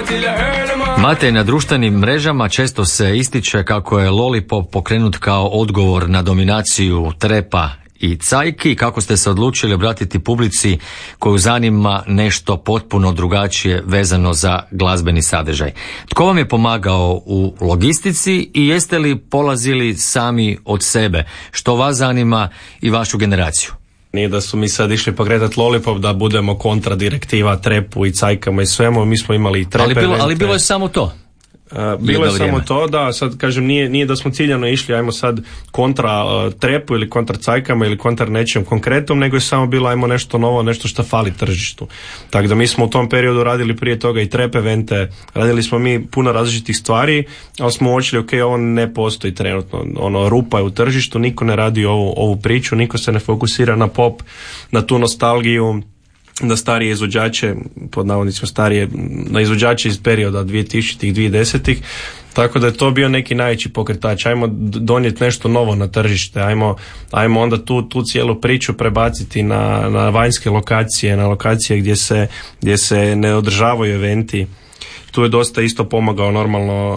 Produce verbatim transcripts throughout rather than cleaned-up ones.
Mate, na društvenim mrežama često se ističe kako je Lollipop pokrenut kao odgovor na dominaciju trepa i cajki, kako ste se odlučili obratiti publici koju zanima nešto potpuno drugačije vezano za glazbeni sadržaj. Tko vam je pomagao u logistici i jeste li polazili sami od sebe? Što vas zanima i vašu generaciju? Nije da su mi sad išli pokretati Lollipop da budemo kontra direktiva trepu i cajkama i svemu, mi smo imali i trepe. Ali bilo, ali bilo je samo to. Uh, bilo je samo to, da, sad kažem, nije, nije da smo ciljano išli, ajmo sad kontra uh, trepu ili kontra cajkama ili kontra nečem konkretnom, nego je samo bilo ajmo nešto novo, nešto što fali tržištu. Tako da mi smo u tom periodu radili prije toga i trep evente, radili smo mi puno različitih stvari, ali smo uočili, ok, ovo ne postoji trenutno, ono, rupa je u tržištu, niko ne radi ovu, ovu priču, niko se ne fokusira na pop, na tu nostalgiju, da starije izvođače, pod navodnicima starije, na izvođače iz perioda dvije tisućitih, dvije desetih, tako da je to bio neki najveći pokretač. Ajmo donijeti nešto novo na tržište, ajmo, ajmo onda tu, tu cijelu priču prebaciti na, na vanjske lokacije, na lokacije gdje se, gdje se ne održavaju eventi. Tu je dosta isto pomagao normalno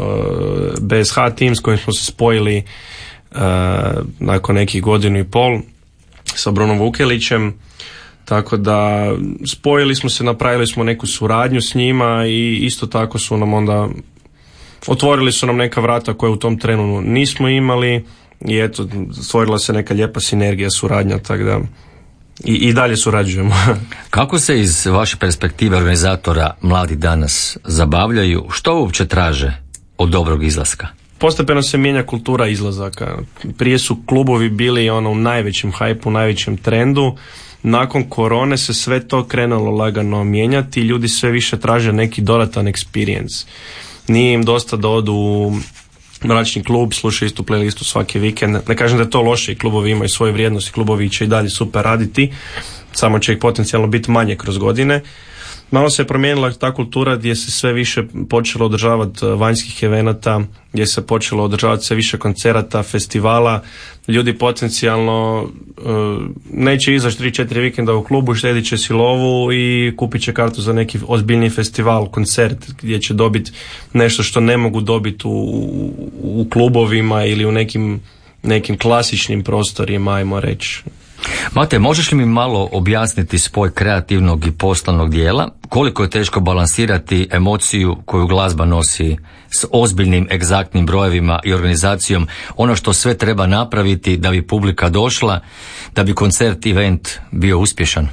B S H tim s kojim smo se spojili uh, nakon nekih godinu i pol sa Brunom Vukelićem. Tako da spojili smo se, napravili smo neku suradnju s njima i isto tako su nam onda otvorili su nam neka vrata koje u tom trenu nismo imali i eto, stvorila se neka lijepa sinergija, suradnja, tako da i, i dalje surađujemo. Kako se iz vaše perspektive organizatora mladi danas zabavljaju? Što uopće traže od dobrog izlaska? Postepeno se mijenja kultura izlazaka. Prije su klubovi bili ono u najvećem hajpu, u najvećem trendu. Nakon korone se sve to krenulo lagano mijenjati i ljudi sve više traže neki dodatan experience. Nije im dosta da odu u mračni klub, slušaju istu playlistu svaki vikend. Ne kažem da je to loše i klubovi imaju svoje vrijednosti, klubovi će i dalje super raditi, samo će ih potencijalno biti manje kroz godine. Malo se je promijenila ta kultura gdje se sve više počelo održavati vanjskih evenata, gdje se počelo održavati sve više koncerata, festivala. Ljudi potencijalno uh, neće izaći tri četiri vikenda u klubu, štedit će si lovu i kupit će kartu za neki ozbiljni festival, koncert gdje će dobiti nešto što ne mogu dobiti u, u, u klubovima ili u nekim, nekim klasičnim prostorima, ajmo reći. Mate, možeš li mi malo objasniti spoj kreativnog i poslovnog dijela? Koliko je teško balansirati emociju koju glazba nosi s ozbiljnim, egzaktnim brojevima i organizacijom, ono što sve treba napraviti da bi publika došla, da bi koncert, event bio uspješan?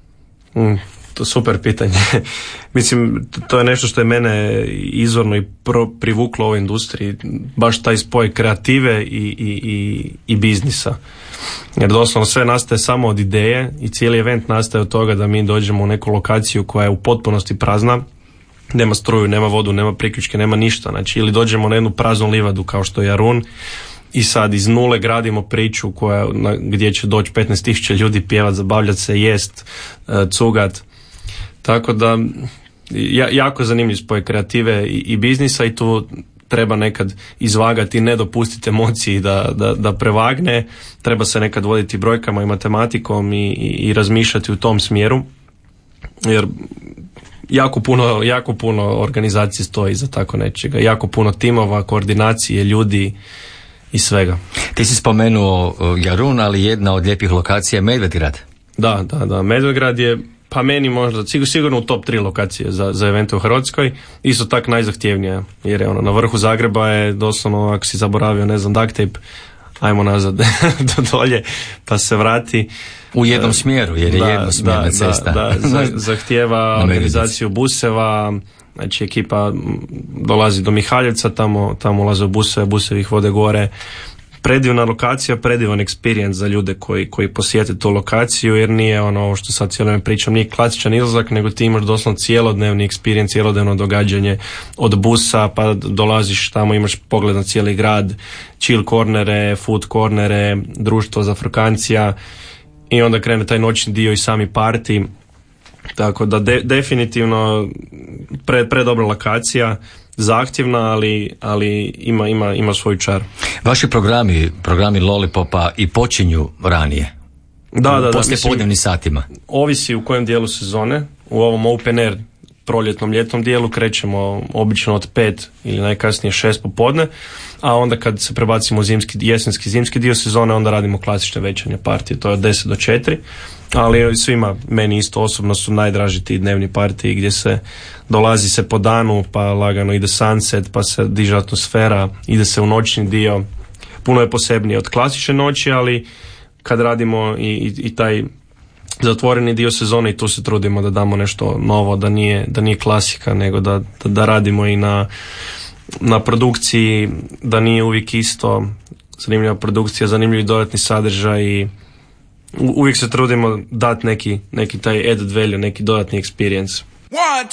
Mm, to je super pitanje. Mislim, to je nešto što je mene izvorno i pro, privuklo u ovoj industriji, baš taj spoj kreative i, i, i, i biznisa. Jer doslovno sve nastaje samo od ideje i cijeli event nastaje od toga da mi dođemo u neku lokaciju koja je u potpunosti prazna, nema struju, nema vodu, nema priključke, nema ništa. Znači, ili dođemo na jednu praznu livadu kao što je Jarun i sad iz nule gradimo priču koja, na, gdje će doći petnaest tisuća ljudi pjevat, zabavljat se, jest, cugat. Tako da, ja, jako zanimljiv spoj kreative i, i biznisa i tu treba nekad izvagati, ne dopustiti emociji da, da, da prevagne, treba se nekad voditi brojkama i matematikom i, i, i razmišljati u tom smjeru, jer jako puno, jako puno organizacije stoji iza tako nečega, jako puno timova, koordinacije, ljudi i svega. Ti si spomenuo Jarun, ali jedna od lijepih lokacija je Medvedgrad. Da, da, da, Medvedgrad je pa meni možda sigurno u top tri lokacije za, za evente u Hrvatskoj, isto tak najzahtjevnija, jer je ono na vrhu Zagreba je doslovno, ako si zaboravio, ne znam, duct tape, ajmo nazad do dolje, pa se vrati. U jednom smjeru, jer je da, jednosmjerna da, cesta. Da, da, zahtjeva organizaciju buseva, znači ekipa dolazi do Mihaljevca, tamo, tamo ulaze u buseve, busevi ih vode gore. Predivna lokacija, predivan experience za ljude koji, koji posjete tu lokaciju, jer nije ono ovo što sad cijelo pričam, nije klasičan izlazak, nego ti imaš doslovno cijelodnevni experience, cijelodnevno događanje od busa, pa dolaziš tamo, imaš pogled na cijeli grad, chill kornere, food kornere, društvo za Frkancija i onda krene taj noćni dio i sami party. Tako da de, definitivno pre, predobra lokacija, zahtjevna, ali, ali ima, ima, ima svoj čar. Vaši programi, programi Lollipopa i počinju ranije? Da, da, da. Poslije podnevnim satima? Ovisi u kojem dijelu sezone. U ovom open air proljetnom, ljetnom dijelu krećemo obično od pet ili najkasnije šest popodne, a onda kad se prebacimo u zimski, jesenski, zimski dio sezone, onda radimo klasične večernje partije, to je od deset do četiri, ali svima, meni isto osobno su najdraži ti dnevni partiji gdje se dolazi se po danu, pa lagano ide sunset, pa se diže atmosfera, ide se u noćni dio, puno je posebnije od klasične noći, ali kad radimo i, i, i taj zatvoreni dio sezone i tu se trudimo da damo nešto novo, da nije, da nije klasika, nego da, da, da radimo i na, na produkciji, da nije uvijek isto, zanimljiva produkcija, zanimljivi dodatni sadržaj i uvijek se trudimo dati neki, neki taj added value, neki dodatni experience.